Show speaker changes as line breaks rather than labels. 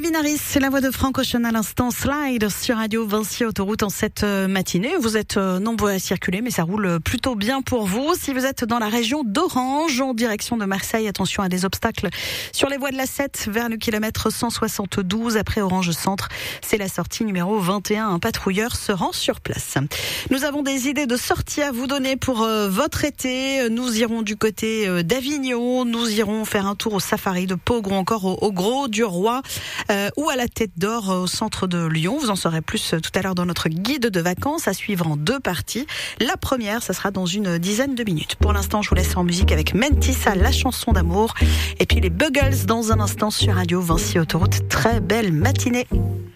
Calvin Harris, c'est la voix de Frank Ocean à l'instant. Slide sur Radio Vinci Autoroute en cette matinée. Vous êtes nombreux à circuler, mais ça roule plutôt bien pour vous. Si vous êtes dans la région d'Orange, en direction de Marseille, attention à des obstacles sur les voies de la 7 vers le kilomètre 172 après Orange Centre. C'est la sortie numéro 21. Un patrouilleur se rend sur place. Nous avons des idées de sorties à vous donner pour votre été. Nous irons du côté d'Avignon. Nous irons faire un tour au safari de Pogre ou encore au Gros du Roi ou à la Tête d'Or au centre de Lyon. Vous en saurez plus tout à l'heure dans notre guide de vacances à suivre en 2 parties. La première, ça sera dans une dizaine de minutes. Pour l'instant, je vous laisse en musique avec Mentissa, la chanson d'amour. Et puis les Buggles dans un instant sur Radio Vinci Autoroute. Très belle matinée.